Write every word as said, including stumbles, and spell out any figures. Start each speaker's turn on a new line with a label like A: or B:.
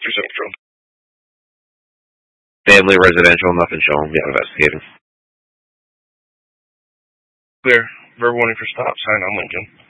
A: three seven Patrol.
B: Family residential, nothing showing. Yeah, investigating.
A: Clear. Verbal warning for stop sign on Lincoln.